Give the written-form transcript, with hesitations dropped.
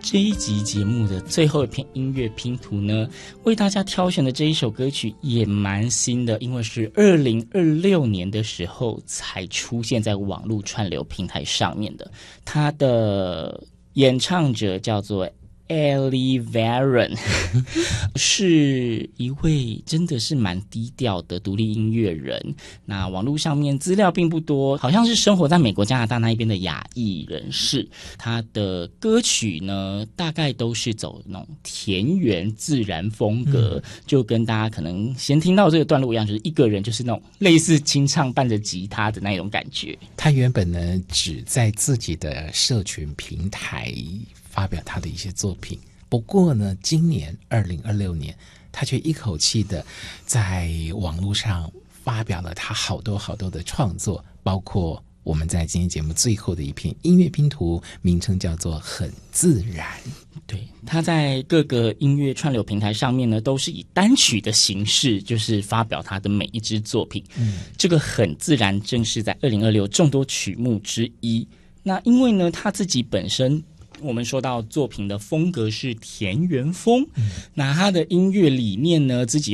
这一集节目的最后一篇音乐拼图呢，为大家挑选的这一首歌曲也蛮新的，因为是2026年的时候才出现在网络串流平台上面的。它的演唱者叫做Elie Varren 是一位真的是蛮低调的独立音乐人。那网络上面资料并不多，好像是生活在美国加拿大那一边的亚裔人士。他的歌曲呢大概都是走那种田园自然风格，就跟大家可能先听到这个段落一样，就是一个人就是那种类似清唱伴着吉他的那种感觉。 他原本呢只在自己的社群平台发表他的一些作品，不过呢今年2026年他却一口气的在网络上发表了他好多好多的创作，包括我们在今天节目最后的一篇音乐拼图，名称叫做很自然。 对，他在各个音乐串流平台上面呢都是以单曲的形式就是发表他的每一支作品。这个很自然正是在2026众多曲目之一。那因为呢他自己本身我们说到作品的风格是田园风，那他的音乐理念呢自己